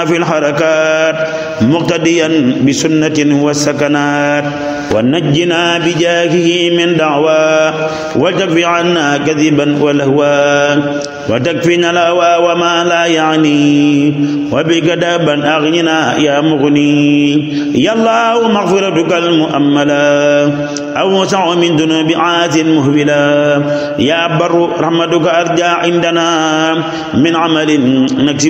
في الحركات مقتديا بسنة والسكنات ونجنا بجاهه من دعوى وتكف عنا كذبا ولهوا وتكفينا الهوى وما لا يعني وبكدابا أغننا يا مغني يا الله مغفرتك المؤملة أوسع من ذنوب عاث مهبلا يا بر رحمتك أرجى عندنا من عمل نكسب